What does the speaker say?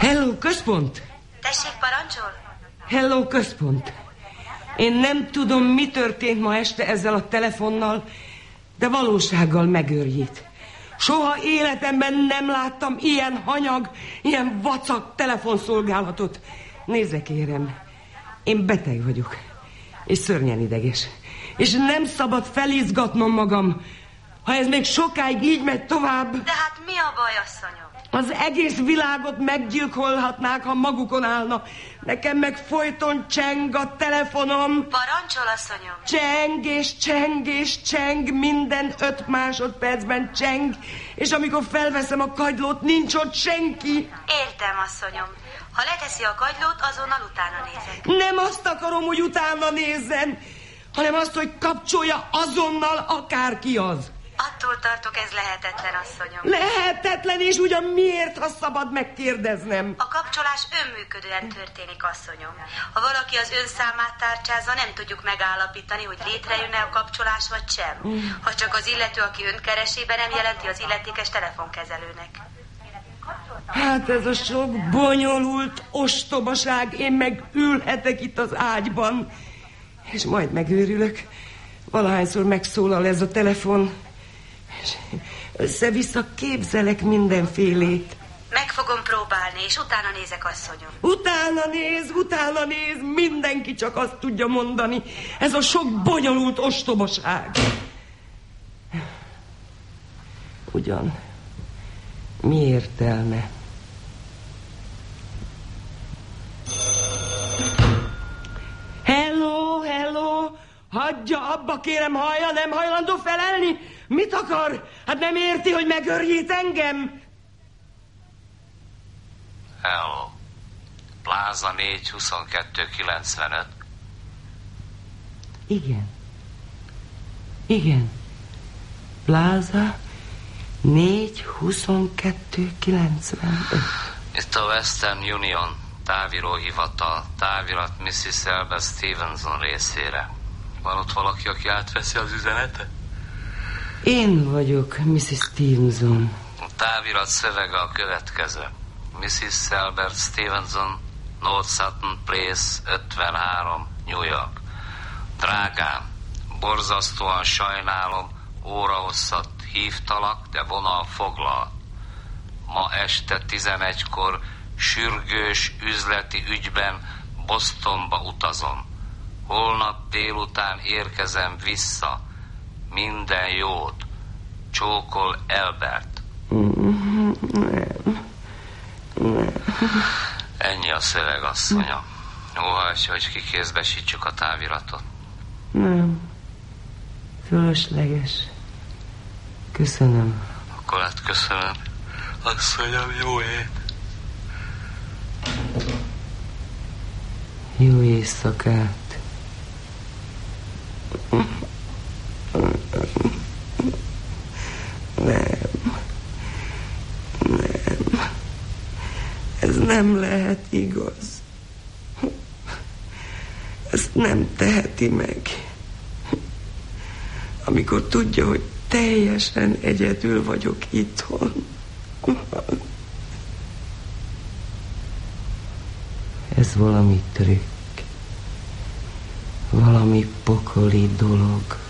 Hello, központ! Tessék, parancsol? Hello, központ! Én nem tudom, mi történt ma este ezzel a telefonnal, de valósággal megőrjít. Soha életemben nem láttam ilyen hanyag, ilyen vacak telefonszolgálatot. Nézze, kérem, én beteg vagyok, és szörnyen ideges. És nem szabad felizgatnom magam, ha ez még sokáig így megy tovább. De hát mi a baj, asszonyom? Az egész világot meggyilkolhatnák, ha magukon állna. Nekem meg folyton cseng a telefonom. Parancsol, asszonyom? Cseng és cseng és cseng, minden 5 másodpercben cseng, és amikor felveszem a kagylót, nincs ott senki. Értem, asszonyom. Ha leteszi a kagylót, azonnal utána nézek. Nem azt akarom, hogy utána nézzen, hanem azt, hogy kapcsolja azonnal akárki az. Attól tartok, ez lehetetlen, asszonyom. Lehetetlen, és ugyan miért, ha szabad megkérdeznem? A kapcsolás önműködően történik, asszonyom. Ha valaki az ön számát tárcsázza, nem tudjuk megállapítani, hogy létrejön-e a kapcsolás, vagy sem. Ha csak az illető, aki önt keresi, be nem jelenti az illetékes telefonkezelőnek. Hát ez a sok bonyolult ostobaság, én meg ülhetek itt az ágyban, és majd megőrülök. Valahányszor megszólal ez a telefon, és össze-vissza képzelek mindenfélét. Meg fogom próbálni, és utána nézek, asszonyom. Utána néz, mindenki csak azt tudja mondani. Ez a sok bonyolult ostobaság. Ugyan, mi értelme? Hello, hagyja abba, kérem, hallja, nem hajlandó felelni? Mit akar? Hát nem érti, hogy megőrjít engem? Hello. Plaza 4-22-95. Igen. Plaza 4-22-95. Itt a Western Union távíróhivatal, távirat Mrs. Elbert Stevenson részére. Van ott valaki, aki átveszi az üzenetet? Én vagyok, Mrs. Stevenson. A távirat szövege a következő. Mrs. Elbert Stevenson, North Sutton Place, 53, New York. Drágám, borzasztóan sajnálom, órahosszat hívtalak, de vonal foglalt. Ma este 11-kor sürgős üzleti ügyben Bostonba utazom. Holnap délután érkezem vissza. Minden jót. Csókol, Elbert. Nem. Ennyi a szöveg, asszonya. Óhajtja, hogy kikézbesítsük a táviratot. Nem. Fölösleges. Köszönöm. Akkor hát köszönöm. Asszonyom, jó ét. Jó éjszakát. Nem. Ez nem lehet igaz. Ezt nem teheti meg. Amikor tudja, hogy teljesen egyedül vagyok itthon. Ez valami trükk. Valami pokoli dolog.